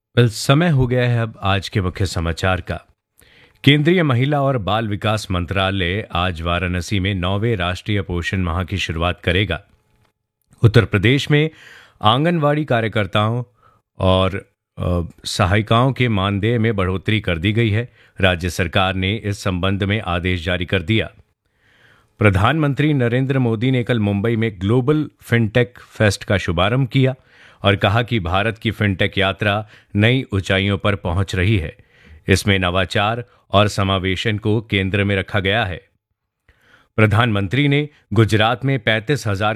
समय हो गया है अब आज के मुख्य समाचार का। केंद्रीय महिला और बाल विकास मंत्रालय आज वाराणसी में 9वें राष्ट्रीय पोषण माह की शुरुआत करेगा। उत्तर प्रदेश में आंगनवाड़ी कार्यकर्ताओं और सहायिकाओं के मानदेय में बढ़ोतरी कर दी गई है। राज्य सरकार ने इस संबंध में आदेश जारी कर दिया। प्रधानमंत्री नरेंद्र मोदी ने कल मुंबई में ग्लोबल फिनटेक फेस्ट का शुभारंभ किया और कहा कि भारत की फिनटेक यात्रा नई ऊंचाइयों पर पहुंच रही है। इसमें नवाचार और समावेशन को केंद्र में रखा गया है। प्रधानमंत्री ने गुजरात में 35,000